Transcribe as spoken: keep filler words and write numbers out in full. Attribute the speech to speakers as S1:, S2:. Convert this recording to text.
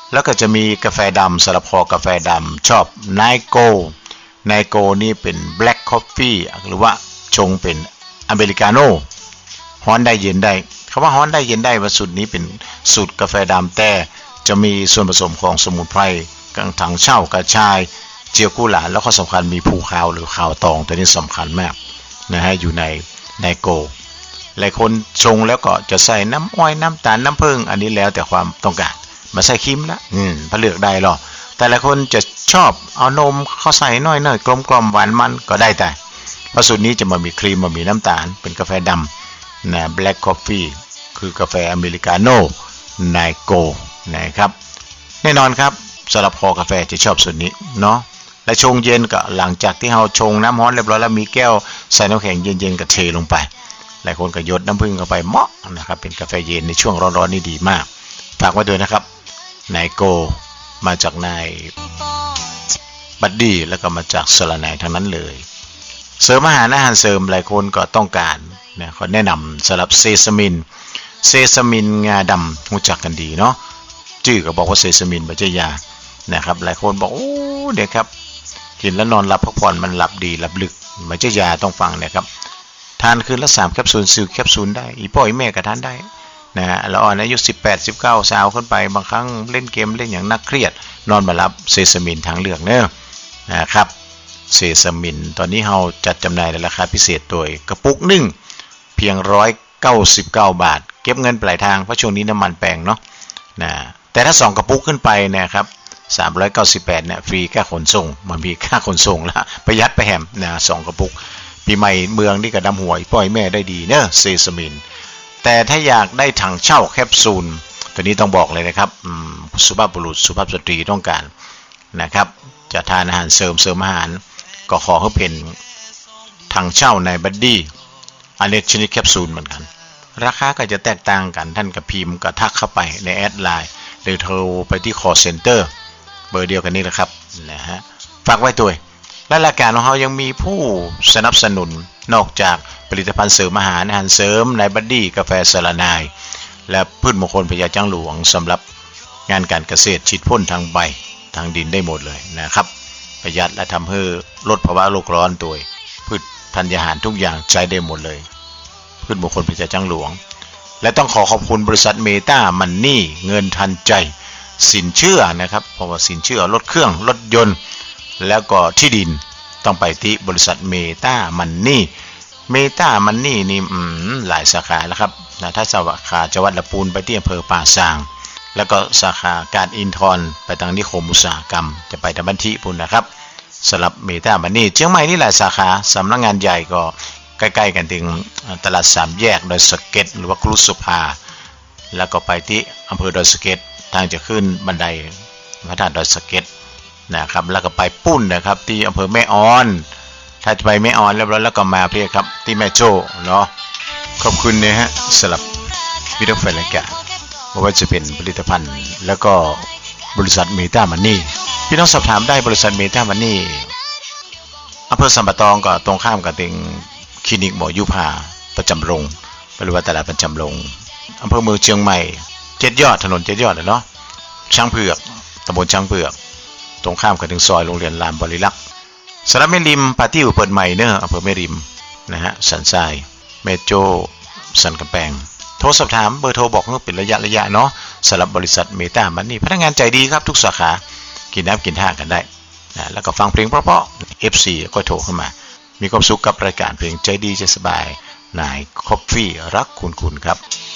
S1: แล้วก็จะมีกาแฟดำสำหรับคอกาแฟดำชอบไนโกไนโกนี่เป็นแบล็กคอฟฟี่หรือว่าชงเป็นอเมริกาโน่ฮ้อนได้เย็นได้คำว่าฮ้อนได้เย็นได้ว่าสูตรนี้เป็นสูตรกาแฟดำแต่จะมีส่วนผสมของสมุนไพรกังถังเช่ากระชายเจียวกุหลาบแล้วก็สำคัญมีภูขาวหรือขาวตองตัวนี้สำคัญมากนะฮะอยู่ในไนโกหลายคนชงแล้วก็จะใส่น้ำอ้อยน้ำตาลน้ำผึ้งอันนี้แล้วแต่ความต้องการมาใส่ครีมละอืมพอเลือกได้หรอแต่หลายคนจะชอบเอานมเข้าใส่น้อยๆกลมๆหวานมันก็ได้แต่เพราะสูตรนี้จะมามีครีมมามีน้ำตาลเป็นกาแฟดำนะแบล็กคอฟฟี่คือกาแฟอเมริกาโน่ไนโกนะครับแน่นอนครับสำหรับคอกาแฟจะชอบสูตรนี้เนาะและชงเย็นก็หลังจากที่เราชงน้ำร้อนเรียบร้อยแล้วมีแก้วใส่น้ำแข็งเย็นๆก็เทลงไปหลายคนก็หยดน้ำผึ้งเข้าไปเหมาะนะครับเป็นกาแฟเย็นในช่วงร้อนๆนี่ดีมากฝากไว้ด้วยนะครับไนโกมาจากนายบัดดี้แล้วก็มาจากสลาไนทั้งนั้นเลยเสริมอาหารอาหารเสริมหลายคนก็ต้องการนะเขาแนะนำสำหรับเซซามินเซซามินงาดำรู้จักกันดีเนาะชื่อก็บอกว่าเซซามินปัจจัยยานะครับหลายคนบอกโอ้เด็กครับกินแล้วนอนหลับพักผ่อนมันหลับดีหลับลึกปัจจัยยาต้องฟังนะครับทานคืนละสามแคปซูลสี่แคปซูลได้อีพ่ออีแม่ก็ทานได้นะฮะแล้วอ่อนอายุสิบแปด สิบเก้าสาวขึ้นไปบางครั้งเล่นเกมเล่นอย่างนักเครียดนอนมาหลับเซซามินทางเลือกเนอะนะครับเซซามินตอนนี้เราจัดจำหน่ายในราคาพิเศษโดยกระปุกหนึ่งเพียงหนึ่งร้อยเก้าสิบเก้าบาทเก็บเงินปลายทางเพราะช่วงนี้น้ำมันแพงเนาะนะแต่ถ้าสองกระปุกขึ้นไปนะครับสามร้อยเก้าสิบแปดเนี่ยฟรีค่าขนส่งมันมีค่าขนส่งละประหยัดไปแหมนะสองกระปุกปีใหม่เมืองนี่ก็ดำหัวปล่อยแม่ได้ดีเนอะเซซามินแต่ถ้าอยากได้ถังเช่าแคปซูลตัวนี้ต้องบอกเลยนะครับสุภาพบุรุษสุภาพสตรีต้องการนะครับจะทานอาหารเสริมเสริมอาหารก็ขอให้เป็นถังเช่าในบัดดี้อันนี้ชนิดแคปซูลเหมือนกันราคาก็จะแตกต่างกันท่านกับพิมพ์ก็ทักเข้าไปในแอดไลน์หรือโทรไปที่ call center เบอร์เดียวกันนี้แหละครับนะฮะฝากไว้ด้วยและรายการของเรายังมีผู้สนับสนุนนอกจากผลิตภัณฑ์เสริมอาหารอาหารเสริมในบัดดี้กาแฟสลานายและพืชมงคลพญาจ้างหลวงสำหรับงานการเกษตรฉีดพ่นทางใบทางดินได้หมดเลยนะครับประหยัดและทำให้ลดภาวะโลกร้อนโดยพืชธัญญาหารทุกอย่างใช้ได้หมดเลยพืชมงคลพญาจ้างหลวงและต้องขอขอบคุณบริษัทเมตามันนี่เงินทันใจสินเชื่อนะครับเพราะว่าสินเชื่อรถเครื่องรถยนต์แล้วก็ที่ดินต้องไปที่บริษัทเมตามันนี่เมตามันนี่นี่หลายสาขาแล้วครับนะถ้าสาขาจังหวัดลำพูนไปที่อำเภอป่าซางแล้วก็สาขาการอินทรไปทางนิคมอุตสาหกรรมจะไปทางบันทิพุ่นนะครับสำหรับเมตามันนี่เชียงใหม่นี่หลายสาขาสำนักงานใหญ่ก็ใกล้ๆกันถึงตลาดสามแยกดอยสะเก็ดหรือว่าครุสุภาแล้วก็ไปที่อำเภอดอยสะเก็ดทางจะขึ้นบันไดพระธาตุดอยสะเก็ดนะครับแล้วก็ไปปุ้นนะครับที่อำเภอแม่ออนถ้าจะไปแม่ออนแล้วแล้วก็มาเพียครับที่แม่โจ้เนาะขอบคุณนะฮะสำหรับวิดีโอแฟนรายการไม่ว่าจะเป็นผลิตภัณฑ์แล้วก็บริษัทเมตามันนี่พี่น้องสอบถามได้บริษัทเมตามันนี่อำเภอสัมปะตองก็ตรงข้ามกับติงคลินิกหมอยุพาประจำโรงหรือว่าตลาดประจำโรงอำเภอเมืองเชียงใหม่เจ็ดยอดถนนเจ็ดยอดเนาะช้างเผือกตำบลช้างเผือกตรงข้ามกับถึงซอยโรงเรียนลามบริลักษ์สระแม่ริมปาติ้วเปิดใหม่เนอะอำเภอแม่ริมนะฮะสันทรายแม่โจ้สันกำแพงโทรสอบถามเบอร์โทรบอกเพื่อเป็นระยะระยะเนาะสำหรับบริษัทเมตามันนี่พนักงานใจดีครับทุกสาขากินน้ำกินท่ากันได้นะแล้วก็ฟังเพลงเพราะๆ เอฟ ซี ก็โทรเข้ามามีความสุขกับรายการเพลงใจดีใจสบายนายคอฟฟี่รักคุณคุณครับ